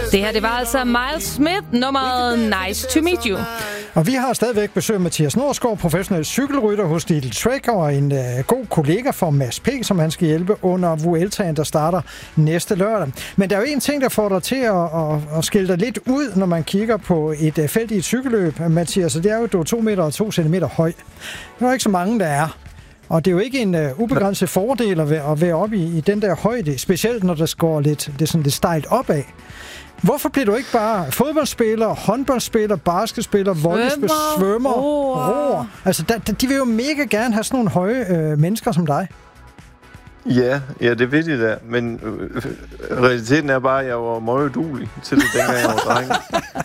Det her, det var altså Miles Smith, nummeret Nice to Meet You. Og vi har stadigvæk besøg af Mathias Norsgaard, professionel cykelrytter hos Lidl Trek, og en god kollega for Mads P., som han skal hjælpe under Vueltaen, der starter næste lørdag. Men der er jo en ting, der får dig til at skille dig lidt ud, når man kigger på et felt i et cykelløb, Mathias, og det er jo, du er 2 meter og 2 centimeter høj. Det er jo ikke så mange, der er. Og det er jo ikke en ubegrænset fordel at være oppe i den der højde, specielt når der går lidt stejlt opad. Hvorfor bliver du ikke bare fodboldspiller, håndboldspiller, basketspiller, volleyspiller, svømmer, roer? Altså, de vil jo mega gerne have sådan nogle høje mennesker som dig. Ja, det ved de da. Men realiteten er bare, at jeg var meget uduelig til det, dengang jeg var dreng.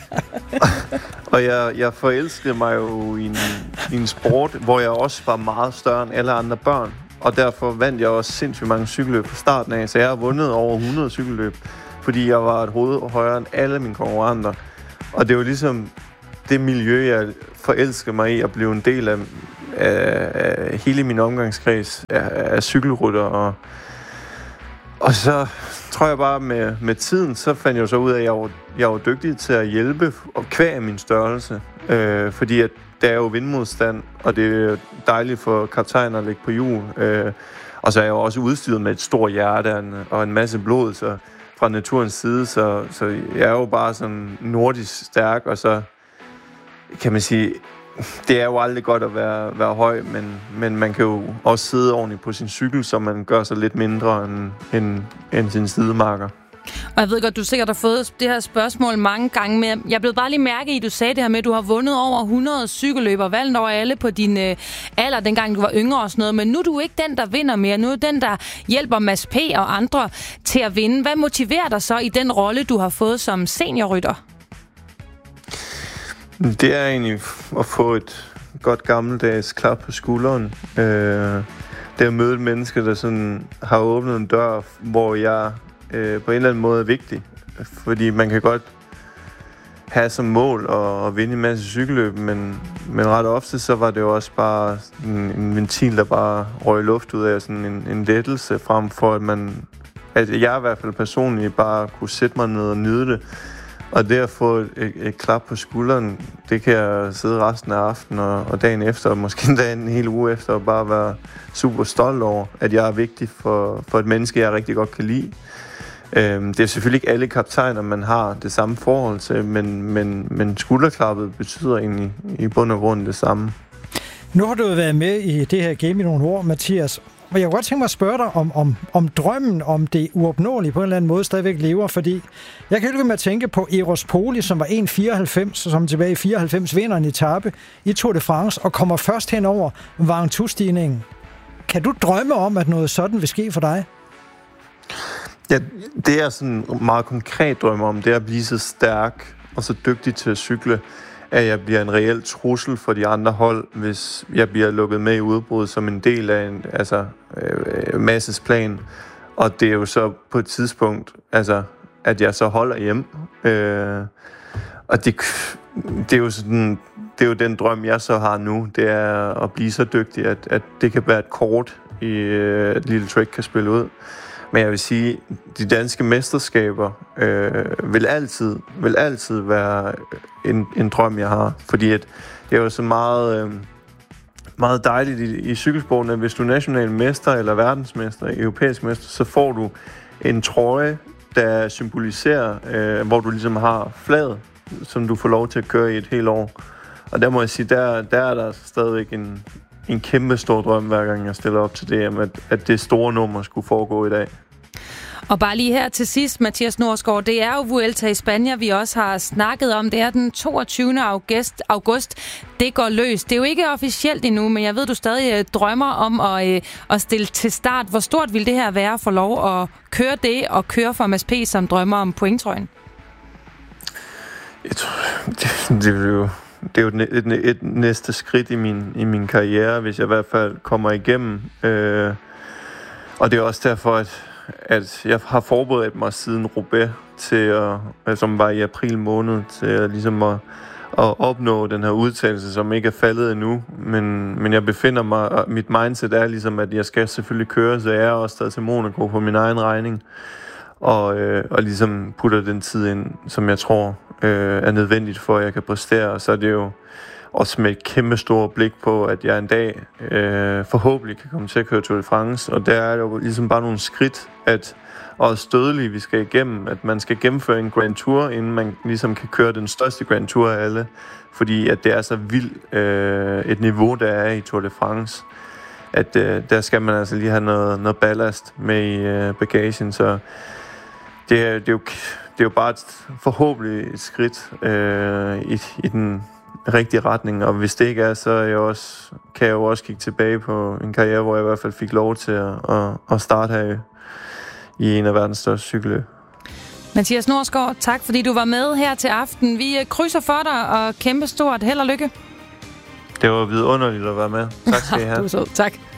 Og jeg forelskede mig jo i en sport, hvor jeg også var meget større end alle andre børn. Og derfor vandt jeg også sindssygt mange cykelløb fra starten af. Så jeg har vundet over 100 cykelløb, fordi jeg var et hoved højere end alle mine konkurrenter. Og det var ligesom det miljø, jeg forelskede mig i at blive en del af hele min omgangskreds af cykelrytter. Og så tror jeg bare, med tiden, så fandt jeg så ud af, at jeg var dygtig til at hjælpe og kvæge min størrelse. Fordi at der er jo vindmodstand, og det er dejligt for kaptajner at lægge på hjul. Og så er jeg jo også udstyret med et stort hjerte og en masse blod, så fra naturens side, så jeg er jo bare sådan nordisk stærk, og så kan man sige, det er jo aldrig godt at være høj, men man kan jo også sidde ordentligt på sin cykel, så man gør sig lidt mindre end sin sidemarker. Og jeg ved godt, du sikkert har fået det her spørgsmål mange gange, men jeg blev bare lige mærke i, at du sagde det her med, at du har vundet over 100 cykelløber, valgt over alle på din alder, dengang du var yngre og sådan noget, men nu er du ikke den, der vinder mere. Nu er den, der hjælper Mads P. og andre til at vinde. Hvad motiverer dig så i den rolle, du har fået som seniorrytter? Det er egentlig at få et godt gammeldags klap på skulderen. Det at møde et menneske, der sådan har åbnet en dør, hvor jeg på en eller anden måde er vigtig. Fordi man kan godt have som mål at vinde en masse cykelløb, men ret ofte så var det jo også bare en ventil, der bare røg luft ud af, sådan en lettelse frem for, at jeg i hvert fald personligt bare kunne sætte mig ned og nyde det. Og det at få et klap på skulderen, det kan jeg sidde resten af aftenen og dagen efter, og måske endda en hel uge efter, og bare være super stolt over, at jeg er vigtig for et menneske, jeg rigtig godt kan lide. Det er selvfølgelig ikke alle kaptajner, man har det samme forhold til, men skulderklappet betyder egentlig i bund og grund det samme. Nu har du været med i det her game i nogle år, Mathias. Og jeg kunne godt tænke mig at spørge dig om drømmen om det uopnåelige på en eller anden måde stadigvæk lever, fordi jeg kan ikke med at tænke på Eros Poli, som var 1,94, som tilbage i 94 vinder en etape i Tour de France og kommer først hen over Ventoux-stigningen. Kan du drømme om, at noget sådan vil ske for dig? Ja, det er sådan en meget konkret drøm om, det er at blive så stærk og så dygtig til at cykle, at jeg bliver en reel trussel for de andre hold, hvis jeg bliver lukket med i udbrud som en del af en Masses plan. Og det er jo så på et tidspunkt, at jeg så holder hjem. Og det er jo sådan, det er jo den drøm, jeg så har nu, det er at blive så dygtig, at det kan være et kort, at Lidl Trek kan spille ud. Men jeg vil sige, de danske mesterskaber vil altid være en drøm, jeg har. Fordi at det er jo så meget dejligt i cykelsporten, at hvis du er national mester eller verdensmester, europæisk mester, så får du en trøje, der symboliserer, hvor du ligesom har flaget, som du får lov til at køre i et helt år. Og der må jeg sige, der er der stadigvæk en kæmpe stor drøm, hver gang jeg stiller op til det, at det store nummer skulle foregå i dag. Og bare lige her til sidst, Mathias Norsgaard, det er jo Vuelta i Spanien, vi også har snakket om. Det er den 22. august. Det går løs. Det er jo ikke officielt endnu, men jeg ved, du stadig drømmer om at stille til start. Hvor stort vil det her være for lov at køre det og køre for Mads P., som drømmer om pointtrøjen? Jeg tror, det er jo et næste skridt i min karriere, hvis jeg i hvert fald kommer igennem. Og det er også derfor, at jeg har forberedt mig siden Roubaix som var i april måned, til ligesom at opnå den her udtalelse, som ikke er faldet endnu. Men jeg befinder mig, og mit mindset er ligesom, at jeg skal selvfølgelig køre, så jeg er også taget til Monaco på min egen regning. og ligesom putter den tid ind, som jeg tror er nødvendigt for, at jeg kan præstere. Og så er det jo også med et kæmpe stort blik på, at jeg en dag forhåbentlig kan komme til at køre Tour de France. Og der er jo ligesom bare nogle skridt, at også dødelige vi skal igennem, at man skal gennemføre en Grand Tour, inden man ligesom kan køre den største Grand Tour af alle. Fordi at det er så vildt et niveau, der er i Tour de France, at der skal man altså lige have noget ballast med i bagagen. Så det er jo bare forhåbentlig et skridt i den rigtige retning. Og hvis det ikke er, så kan jeg jo også kigge tilbage på en karriere, hvor jeg i hvert fald fik lov til at starte her i en af verdens største cykelløb. Mathias Norsgaard, tak fordi du var med her til aften. Vi krydser for dig og kæmpe stort held og lykke. Det var vidunderligt at være med. Tak skal I have. Du er sød. Tak.